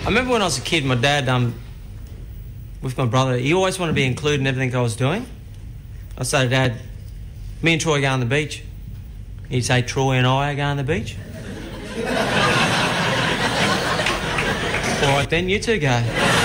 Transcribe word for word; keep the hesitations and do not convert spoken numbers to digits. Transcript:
I remember when I was a kid, my dad, um, with my brother, he always wanted to be included in everything I was doing. I'd say to Dad, me and Troy go on the beach. He'd say, Troy and I are going on the beach. All right then, you two go.